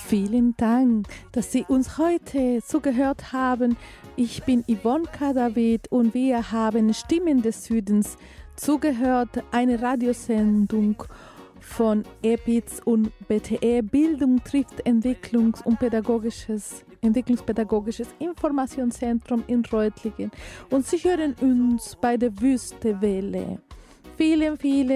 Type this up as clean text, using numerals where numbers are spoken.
Vielen Dank, dass Sie uns heute zugehört haben. Ich bin Yvonne Kadavid und wir haben Stimmen des Südens zugehört, eine Radiosendung von EPIZ und BTE. Bildung trifft Entwicklungspädagogisches Informationszentrum in Reutlingen. Und Sie hören uns bei der Wüstewelle. Vielen